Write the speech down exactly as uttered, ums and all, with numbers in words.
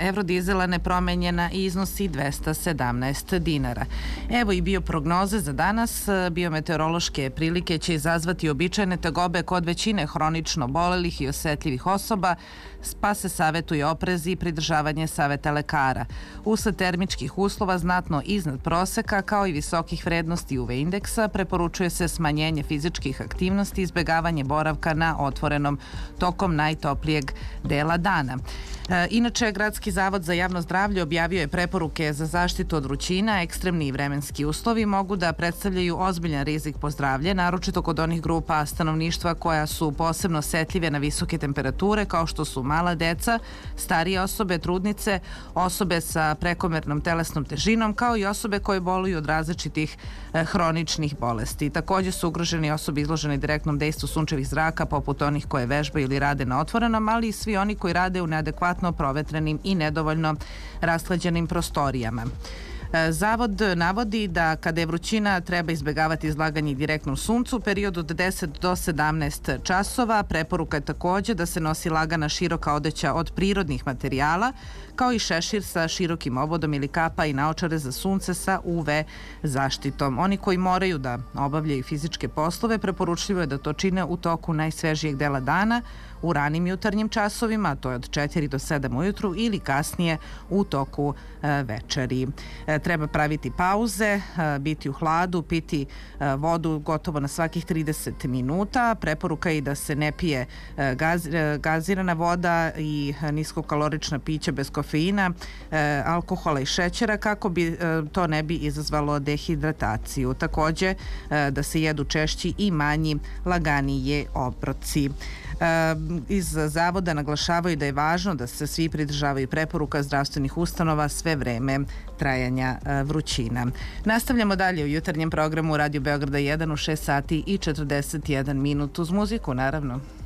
evrodizela nepromenjena i iznosi dvesta sedamnaest dinara. Evo i bioprognoze za danas. Biometeorološke prilike će izazvati običajne tegobe kod većine hronično bolelih i osetljivih osoba, pa se savetuje oprez i pridržavanje saveta lekara. Usled termičkih uslova znatno iznad proseka, kao i visokih vrednosti U V indeksa, preporučuje se smanjenje fizičkih aktivnosti i izbegavanje boravka na otvorenom tokom najtoplijeg dela dana. E, inače, Gradski zavod za javno zdravlje objavio je preporuke za zaštitu od vrućina. Ekstremni vremenski uslovi mogu da predstavljaju ozbiljan rizik po zdravlje, naročito kod onih grupa stanovništva koja su posebno osetljive na visoke temperature, kao što su mala deca, starije osobe, trudnice, osobe sa prekomernom telesnom težinom, kao i osobe koje boluju od različitih e, hroničnih bolesti. Takođe su ugroženi osobe izložene direktnom dejstvu sunčevih zraka, poput onih koje vežbaju ili rade na otvorenom, ali i svi oni koji rade u neadekvatno provetrenim i nedovoljno rashlađenim prostorijama. Zavod navodi da kada je vrućina treba izbegavati izlaganje direktnom suncu u periodu od deset do sedamnaest časova. Preporuka je takođe da se nosi lagana široka odeća od prirodnih materijala, kao i šešir sa širokim obodom ili kapa i naočare za sunce sa U V zaštitom. Oni koji moraju da obavljaju fizičke poslove, preporučljivo je da to čine u toku najsvežijeg dela dana, u ranim jutarnjim časovima, a to je od četiri do sedam ujutru, ili kasnije u toku e, večeri. E, treba praviti pauze, e, biti u hladu, piti e, vodu gotovo na svakih trideset minuta. Preporuka je da se ne pije e, gaz, e, gazirana voda i niskokalorična pića bez kofeina, e, alkohola i šećera, kako bi e, to ne bi izazvalo dehidrataciju. Takođe, e, da se jedu češći i manji, laganije obroci. E, iz zavoda naglašavaju da je važno da se svi pridržavaju preporuka zdravstvenih ustanova sve vreme trajanja e, vrućina. Nastavljamo dalje u jutarnjem programu Radio Beograda jedan u šest sati i četrdeset jedan minut uz muziku, naravno.